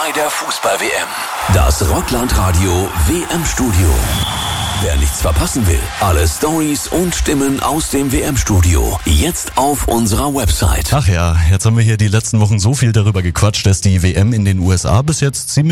bei der Fußball-WM. Das Rockland-Radio WM-Studio. Wer nichts verpassen will, alle Stories und Stimmen aus dem WM-Studio jetzt auf unserer Website. Ach ja, jetzt haben wir hier die letzten Wochen so viel darüber gequatscht, dass die WM in den USA bis jetzt ziemlich